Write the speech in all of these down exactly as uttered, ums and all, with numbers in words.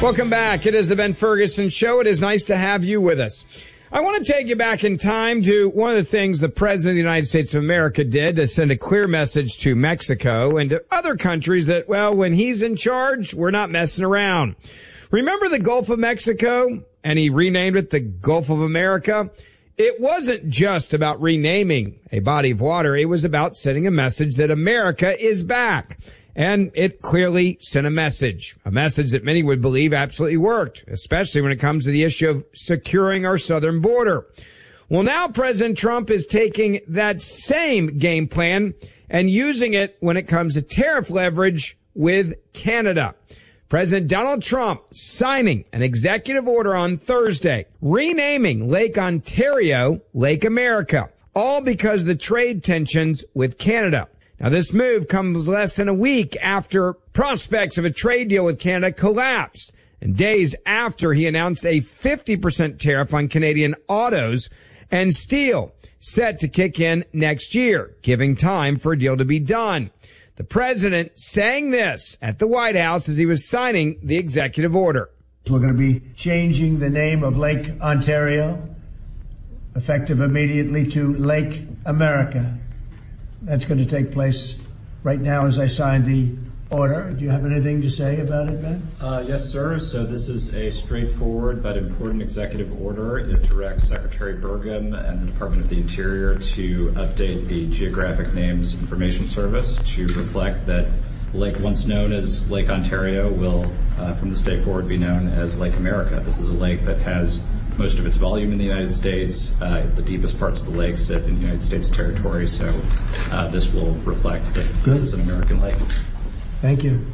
Welcome back. It is the Ben Ferguson Show. It is nice to have you with us. I want to take you back in time to one of the things the President of the United States of America did to send a clear message to Mexico and to other countries that, well, when he's in charge, we're not messing around. Remember the Gulf of Mexico? And he renamed it the Gulf of America. It wasn't just about renaming a body of water. It was about sending a message that America is back. And it clearly sent a message, a message that many would believe absolutely worked, especially when it comes to the issue of securing our southern border. Well, now President Trump is taking that same game plan and using it when it comes to tariff leverage with Canada. President Donald Trump signing an executive order on Thursday, renaming Lake Ontario Lake America, all because of the trade tensions with Canada. Now, this move comes less than a week after prospects of a trade deal with Canada collapsed, and days after he announced a fifty percent tariff on Canadian autos and steel, set to kick in next year, giving time for a deal to be done. The president saying this at the White House as he was signing the executive order. We're going to be changing the name of Lake Ontario, effective immediately, to Lake America. That's going to take place right now as I sign the order. Do you have anything to say about it, Ben? Uh, yes, sir. So this is a straightforward but important executive order. It directs Secretary Burgum and the Department of the Interior to update the Geographic Names Information Service to reflect that the lake once known as Lake Ontario will, uh, from this day forward, be known as Lake America. This is a lake that has most of its volume in the United States. Uh, the deepest parts of the lake sit in United States territory, so uh, this will reflect that Good. This is an American lake. Thank you.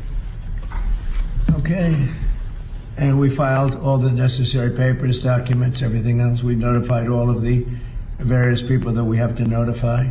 Okay. And we filed all the necessary papers, documents, everything else. We notified all of the various people that we have to notify.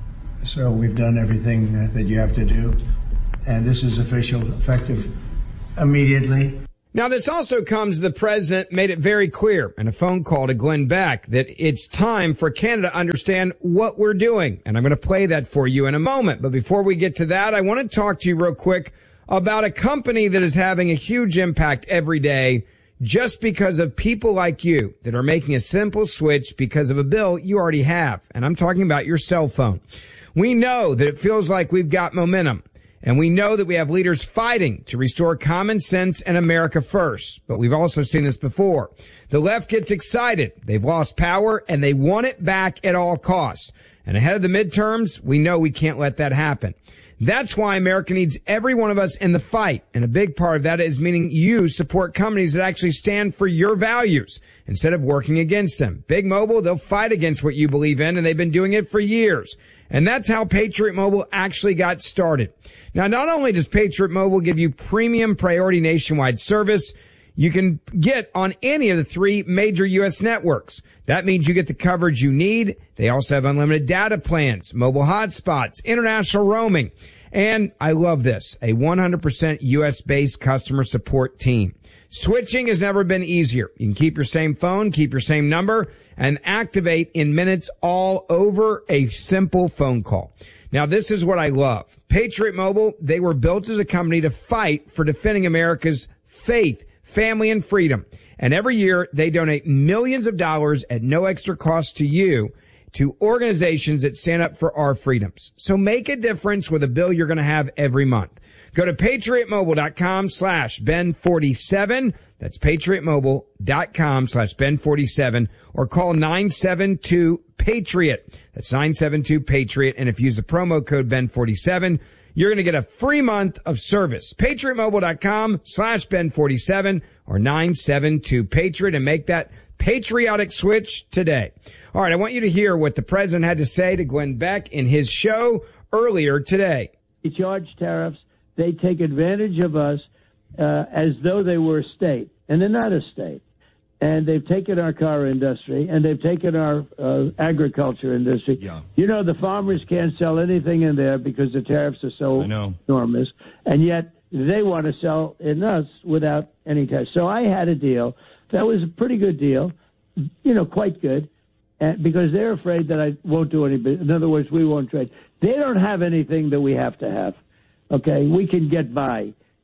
So we've done everything uh, that you have to do. And this is official, effective immediately. Now, this also comes, the president made it very clear in a phone call to Glenn Beck that it's time for Canada to understand what we're doing. And I'm going to play that for you in a moment. But before we get to that, I want to talk to you real quick about a company that is having a huge impact every day just because of people like you that are making a simple switch because of a bill you already have. And I'm talking about your cell phone. We know that it feels like we've got momentum. And we know that we have leaders fighting to restore common sense and America first. But we've also seen this before. The left gets excited. They've lost power and they want it back at all costs. And ahead of the midterms, we know we can't let that happen. That's why America needs every one of us in the fight. And a big part of that is meaning you support companies that actually stand for your values instead of working against them. Big Mobile, they'll fight against what you believe in, and they've been doing it for years. And that's how Patriot Mobile actually got started. Now, not only does Patriot Mobile give you premium priority nationwide service, you can get on any of the three major U S networks. That means you get the coverage you need. They also have unlimited data plans, mobile hotspots, international roaming. And I love this, a one hundred percent U S-based customer support team. Switching has never been easier. You can keep your same phone, keep your same number, and activate in minutes all over a simple phone call. Now, this is what I love. Patriot Mobile, they were built as a company to fight for defending America's faith, family, and freedom. And every year, they donate millions of dollars at no extra cost to you to organizations that stand up for our freedoms. So make a difference with a bill you're going to have every month. Go to patriotmobile.com slash Ben47. That's patriotmobile.com slash Ben47 or call nine seven two Patriot. That's nine seven two Patriot. And if you use the promo code Ben forty-seven, you're going to get a free month of service. patriotmobile.com slash Ben47 or nine seven two Patriot and make that patriotic switch today. All right, I want you to hear what the president had to say to Glenn Beck in his show earlier today. They charge tariffs. They take advantage of us uh, as though they were a state, and they're not a state. And they've taken our car industry, and they've taken our uh, agriculture industry. Yeah. You know, the farmers can't sell anything in there because the tariffs are so enormous, and yet they want to sell in us without any tariffs. So I had a deal that was a pretty good deal, you know, quite good, and because they're afraid that I won't do any business. In other words, we won't trade. They don't have anything that we have to have. Okay, we can get by.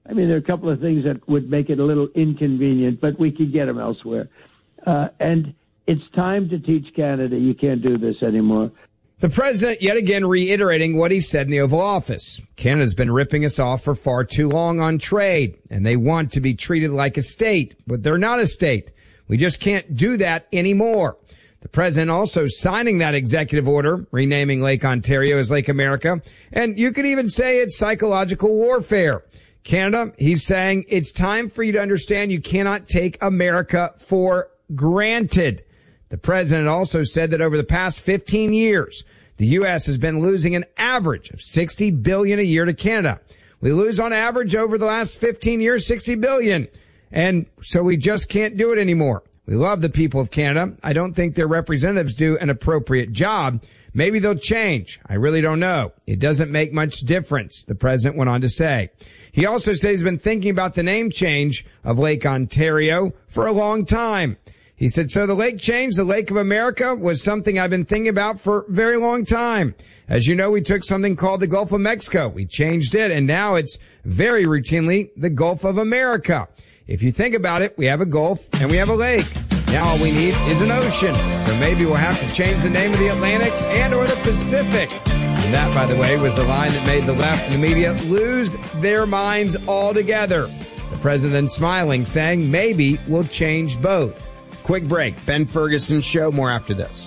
I mean, there are a couple of things that would make it a little inconvenient, but we could get them elsewhere. Uh, and it's time to teach Canada you can't do this anymore. The president yet again reiterating what he said in the Oval Office. Canada's been ripping us off for far too long on trade, and they want to be treated like a state, but they're not a state. We just can't do that anymore. The president also signing that executive order, renaming Lake Ontario as Lake America, and you could even say it's psychological warfare. Canada, he's saying it's time for you to understand you cannot take America for granted. The president also said that over the past fifteen years, the U S has been losing an average of sixty billion dollars a year to Canada. We lose on average over the last fifteen years, sixty billion dollars. And so we just can't do it anymore. We love the people of Canada. I don't think their representatives do an appropriate job. Maybe they'll change. I really don't know. It doesn't make much difference, the president went on to say. He also said he's been thinking about the name change of Lake Ontario for a long time. He said, so the lake change, the Lake of America, was something I've been thinking about for a very long time. As you know, we took something called the Gulf of Mexico. We changed it, and now it's very routinely the Gulf of America. If you think about it, we have a Gulf and we have a lake. Now all we need is an ocean. So maybe we'll have to change the name of the Atlantic and or the Pacific. And that, by the way, was the line that made the left and the media lose their minds altogether. The president then smiling, saying maybe we'll change both. Quick break. Ben Ferguson Show. More after this.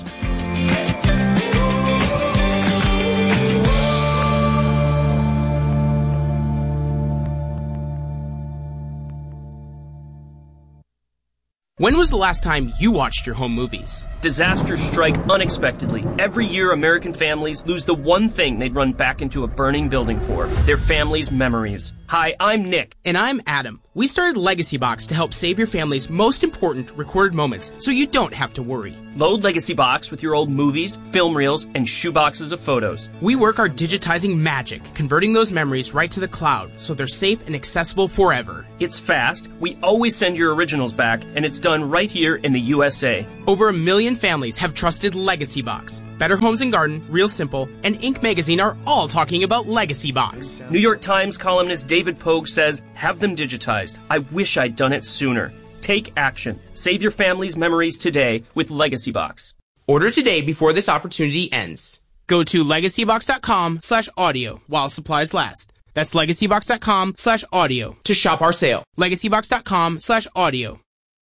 When was the last time you watched your home movies? Disasters strike unexpectedly. Every year, American families lose the one thing they'd run back into a burning building for, their family's memories. Hi, I'm Nick. And I'm Adam. We started Legacy Box to help save your family's most important recorded moments so you don't have to worry. Load Legacy Box with your old movies, film reels, and shoeboxes of photos. We work our digitizing magic, converting those memories right to the cloud so they're safe and accessible forever. It's fast, we always send your originals back, and it's done right here in the U S A. Over a million families have trusted Legacy Box. Better Homes and Garden, Real Simple, and Inc magazine are all talking about Legacy Box. New York Times columnist David Pogue says, have them digitized. I wish I'd done it sooner. Take action. Save your family's memories today with Legacy Box. Order today before this opportunity ends. Go to legacybox.com slash audio while supplies last. That's legacybox.com slash audio to shop our sale. legacybox.com slash audio.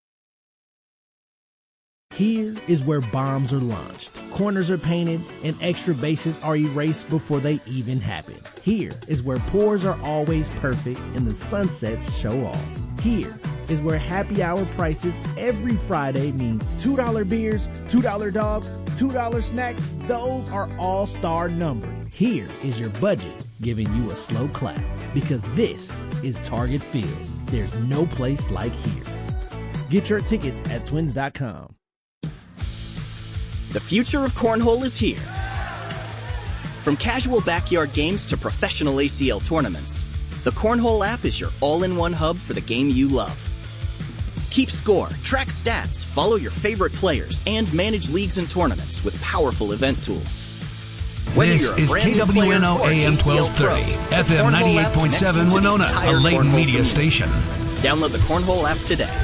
Here is where bombs are launched, corners are painted, and extra bases are erased before they even happen. Here is where pours are always perfect and the sunsets show off. Here is where happy hour prices every Friday mean two dollar beers, two dollar dogs, two dollar snacks. Those are all-star numbered. Here is your budget giving you a slow clap because this is Target Field. There's no place like here. Get your tickets at twins dot com. The future of cornhole is here. From casual backyard games to professional A C L tournaments, the Cornhole app is your all-in-one hub for the game you love. Keep score, track stats, follow your favorite players, and manage leagues and tournaments with powerful event tools. Whether this you're a is brand K W N O new player A M twelve thirty, F M ninety-eight point seven Winona, a Layton media station. Download the Cornhole app today.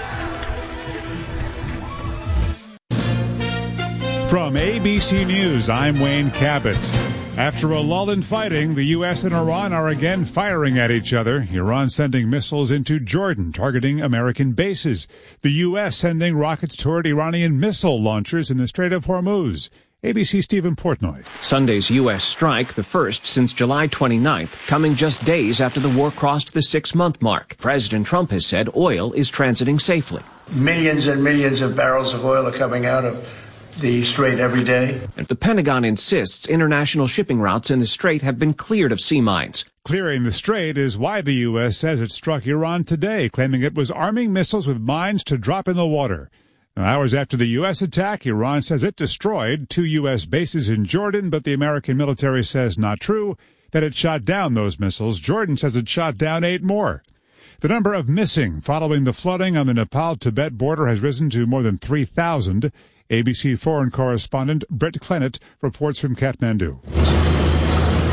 From A B C News, I'm Wayne Cabot. After a lull in fighting, the U S and Iran are again firing at each other. Iran sending missiles into Jordan, targeting American bases. The U S sending rockets toward Iranian missile launchers in the Strait of Hormuz. A B C Stephen Portnoy. Sunday's U S strike, the first since July twenty-ninth, coming just days after the war crossed the six-month mark. President Trump has said oil is transiting safely. Millions and millions of barrels of oil are coming out of the Strait every day. The Pentagon insists international shipping routes in the Strait have been cleared of sea mines. Clearing the Strait is why the U S says it struck Iran today, claiming it was arming missiles with mines to drop in the water. Now, hours after the U S attack, Iran says it destroyed two U S bases in Jordan, but the American military says not true, that it shot down those missiles. Jordan says it shot down eight more. The number of missing following the flooding on the Nepal-Tibet border has risen to more than three thousand. A B C foreign correspondent Brett Clennett reports from Kathmandu.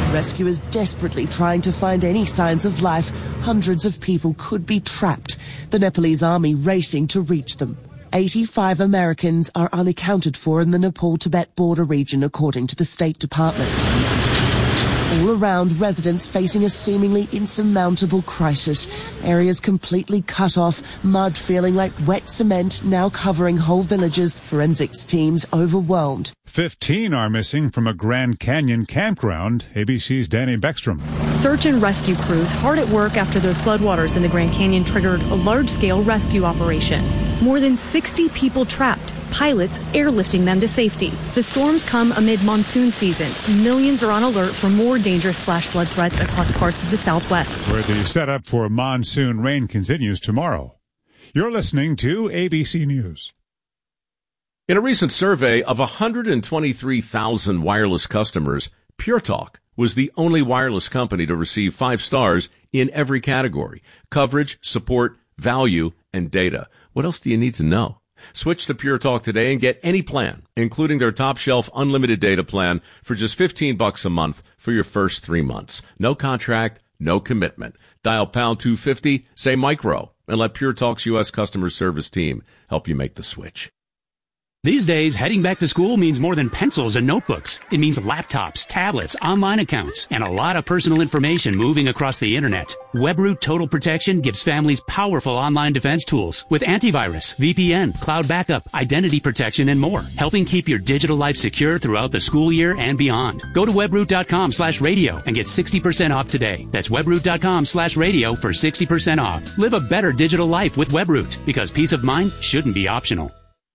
Rescuers desperately trying to find any signs of life. Hundreds of people could be trapped. The Nepalese army racing to reach them. eighty-five Americans are unaccounted for in the Nepal-Tibet border region, according to the State Department. All around, residents facing a seemingly insurmountable crisis. Areas completely cut off, mud feeling like wet cement now covering whole villages. Forensics teams overwhelmed. Fifteen are missing from a Grand Canyon campground. A B C's Danny Beckstrom. Search and rescue crews hard at work after those floodwaters in the Grand Canyon triggered a large-scale rescue operation. More than sixty people trapped, pilots airlifting them to safety. The storms come amid monsoon season. Millions are on alert for more dangerous flash flood threats across parts of the Southwest. Where the setup for monsoon rain continues tomorrow. You're listening to A B C News. In a recent survey of one hundred twenty-three thousand wireless customers, Pure Talk was the only wireless company to receive five stars in every category: coverage, support, value, and data. What else do you need to know? Switch to Pure Talk today and get any plan, including their top shelf unlimited data plan, for just fifteen bucks a month for your first three months. No contract, no commitment. Dial pound two fifty, say micro, and let Pure Talk's U S customer service team help you make the switch. These days, heading back to school means more than pencils and notebooks. It means laptops, tablets, online accounts, and a lot of personal information moving across the internet. WebRoot Total Protection gives families powerful online defense tools with antivirus, V P N, cloud backup, identity protection, and more, helping keep your digital life secure throughout the school year and beyond. Go to webroot.com slash radio and get sixty percent off today. That's webroot.com slash radio for sixty percent off. Live a better digital life with WebRoot, because peace of mind shouldn't be optional.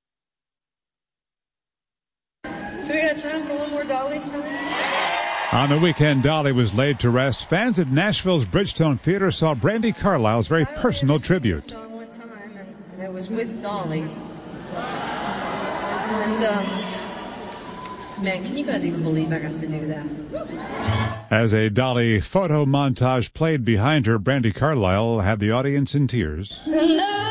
Do we have time for one more Dolly song? On the weekend, Dolly was laid to rest. Fans at Nashville's Bridgestone Theater saw Brandi Carlile's very personal tribute. Song one time, and, and it was with Dolly. And um, man, can you guys even believe I got to do that? As a Dolly photo montage played behind her, Brandi Carlile had the audience in tears. No.